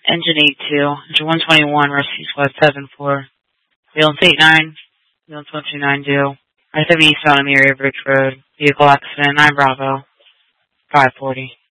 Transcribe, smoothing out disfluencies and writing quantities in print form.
Engine 82, Engine 121, Rescue Squad 7-4, Ambulance 89, Ambulance 129 due, I-70 East on Amelia Bridge Road, vehicle accident 9 Bravo, 540.